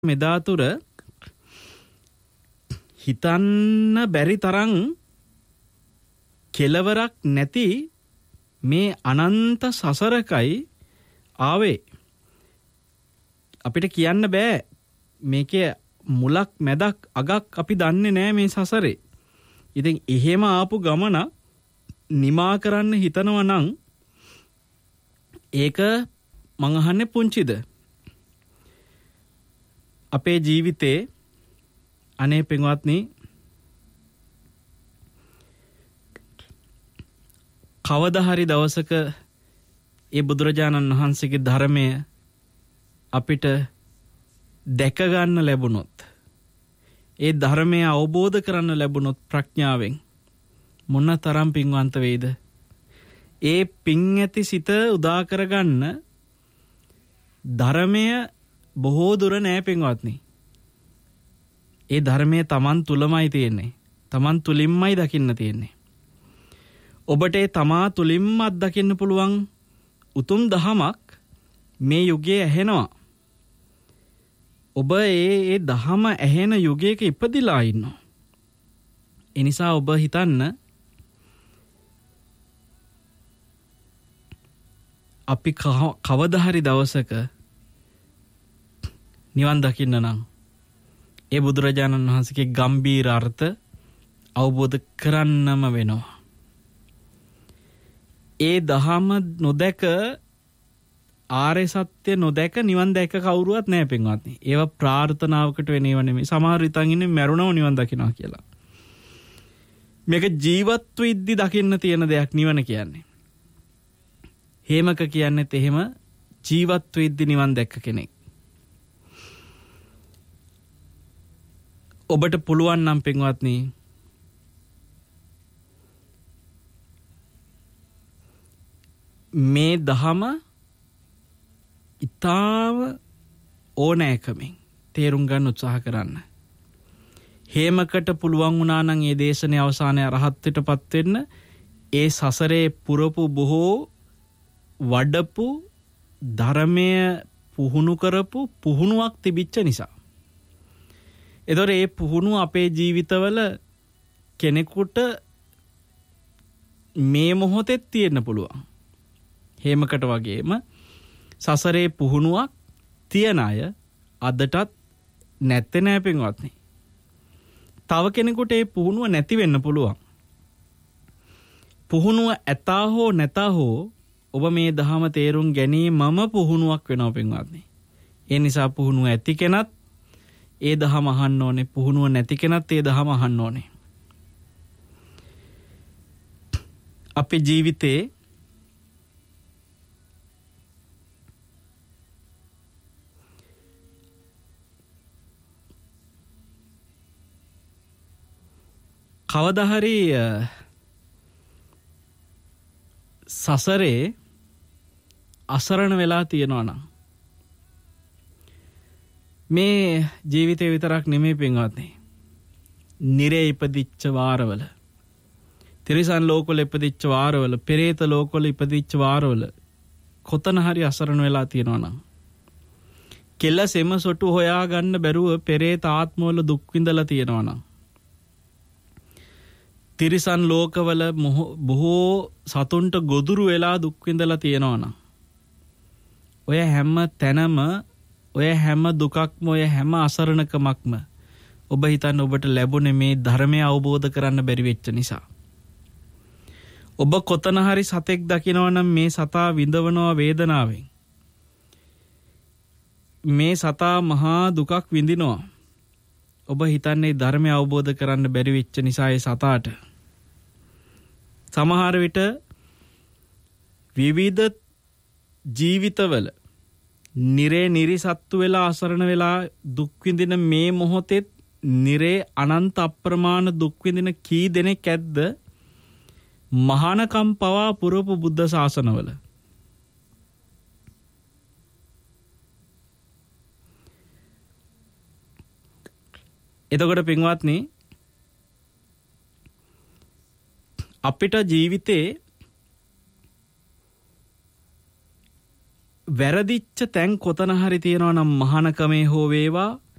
මෙදාතුර හිතන්න බැරි තරම් කෙලවරක් නැති මේ අනන්ත සසරකයි ආවේ. අපිට කියන්න බෑ මේකේ මුලක් මැදක් අගක් අපි දන්නේ නෑ මේ සසරේ. ඉතින් එහෙම ආපු ගමන නිමා කරන්න හිතනවා නම් ඒක මං අහන්නේ පුංචිද? අපේ ජීවිතේ අනේ පින්වත්නි කවදා හරි දවසක ඒ බුදුරජාණන් වහන්සේගේ ධර්මය අපිට දැක ගන්න ලැබුණොත්, ඒ ධර්මය අවබෝධ කරන්න ලැබුණොත් ප්‍රඥාවෙන් මොන තරම් පින්වන්ත වේද? ඒ පින් ඇති සිත උදා කරගන්න ධර්මය බොහෝ දුර නෑ පින්වත්නි. ඒ ධර්මයේ Taman තුලමයි තියෙන්නේ. Taman තුලින්මයි දකින්න තියෙන්නේ. ඔබට ඒ තමා තුලින්ම අත්දකින්න පුළුවන් උතුම් දහමක් මේ යුගයේ ඇහෙනවා. ඔබ ඒ දහම ඇහෙන යුගයක ඉපදිලා ඉන්නවා. ඒ නිසා ඔබ හිතන්න අපි කවදා හරි දවසක නිවන් දකින්න නම් ඒ බුදුරජාණන් වහන්සේගේ ගම්බීර අර්ථ අවබෝධ කරන්නම වෙනවා. ඒ දහම නොදැක ආර්ය සත්‍ය නොදැක නිවන් දැක කවුරුවත් නැහැ පින්වත්නි. ඒවා ප්‍රාර්ථනාවකට වෙනව නෙමෙයි. සමහර විතන් ඉන්නේ මරුණව නිවන් දකින්නවා කියලා. මේක ජීවත් වෙද්දි දකින්න තියෙන දෙයක් නිවන කියන්නේ. හේමක කියන්නේත් එහෙම ජීවත් වෙද්දි නිවන් දැක්ක කෙනෙක්. ඔබට පුළුවන් නම් පින්වත්නි මේ දහම ඉතාම ඕනෑකමින් තේරුම් ගන්න උත්සාහ කරන්න. හේමකට පුළුවන් වුණා නම් මේ දේශනේ අවසානයේ අරහත්ත්වයටපත් වෙන්න ඒ සසරේ පුරපු බොහෝ වඩපු ධර්මය පුහුණු කරපු පුහුණුවක් තිබිච්ච නිසා. ඒතොර ඒ පුහුණුව අපේ ජීවිතවල කෙනෙකුට මේ මොහොතේ තියෙන්න පුළුවන්. හේමකට වගේම සසරේ පුහුණුවක් තියන අය අදටත් නැත්තේ නෑ පින්වත්නි. තව කෙනෙකුට ඒ පුහුණුව නැති වෙන්න පුළුවන්. පුහුණුව ඇතා හෝ නැතා හෝ ඔබ මේ දහම තේරුම් ගැනීමම පුහුණුවක් වෙනවා පින්වත්නි. ඒ නිසා පුහුණුව ඇති කෙනත් ඒ දහම අහන්න ඕනේ. පුහුණුව නැති කෙනත් ඒ දහම අහන්න ඕනේ. අපේ ජීවිතේ කවදා හරි සසරේ අසරණ වෙලා තියෙනවා නම් මේ ජීවිතේ විතරක් නෙමෙයි පින්වත්නි. නිරේ ඉපදිච්ච වාරවල, තිරිසන් ලෝකවල ඉපදිච්ච වාරවල, පෙරේත ලෝකවල ඉපදිච්ච වාරවල කොතන හරි අසරණ වෙලා තියෙනවා නම් කෙල සෙම සොටු හොයා ගන්න බැරුව පෙරේත ආත්මවල දුක් විඳලා තියෙනවා නම් තිරිසන් ලෝකවල බොහෝ සතුන්ට ගොදුරු වෙලා දුක් විඳලා තියෙනවා නම් ඔය හැම තැනම ඔය හැම දුකක්ම ඔය හැම අසරණකමක්ම ඔබ හිතන්න ඔබට ලැබුණේ මේ ධර්මය අවබෝධ කරන්න බැරි වෙච්ච නිසා. ඔබ කොතන හරි සතෙක් දකිනවා නම් මේ සතා විඳවනවා වේදනාවෙන්. මේ සතා මහා දුකක් විඳිනවා. ඔබ හිතන්නේ ධර්මය අවබෝධ කරන්න බැරි වෙච්ච නිසා ඒ සතාට. සමහර විට විවිධ ජීවිතවල නිරේ නිරිසත්තු වෙලා අසරණ වෙලා දුක් විඳින මේ මොහොතේ නිරේ අනන්ත අප්‍රමාණ දුක් විඳින කී දෙනෙක් ඇද්ද මහානකම් පවා පුරපු බුද්ධ ශාසනවල. එතකොට පින්වත්නි අපිට ජීවිතේ වැරදිච්ච තැන් කොතන හරි තියෙනවා නම් මහානකමේ හෝ වේවා